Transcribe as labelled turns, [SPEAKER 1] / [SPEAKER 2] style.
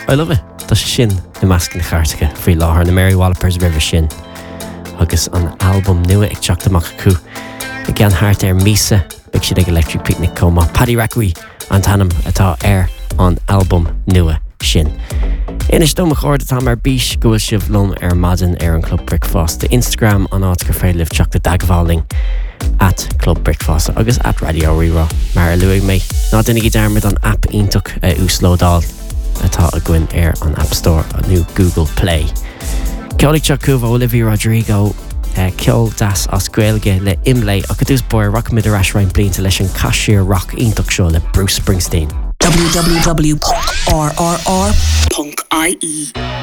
[SPEAKER 1] I love it. Tá sin na meascin chartacha faoi láthair na Mary Wallopers River sin. Agus an album nua ag teachtamach acu. I gan hart Misa, big siad ag Electric Picnic coma. Paddy Rackwee an tanam atá an album nua sin. Inis dómach orda tá mar bís gohfuil sibh lom maidin an Club Brickfast. The Instagram an áit gur féile teachta dagháling at Club Brickfast agus at Radio Rira. Mar luigh mé ná dunig I dermid an app ionach úslódáil atá a gcuin an App Store a new Google Play. Ceolaigh teachcúh Olivia Rodrigo ceol das as gaeilge le imlé a go dús buir rock mid ar asrain blianta leis an cashier rock ionach seo le Bruce Springsteen.
[SPEAKER 2] www.rrr.ie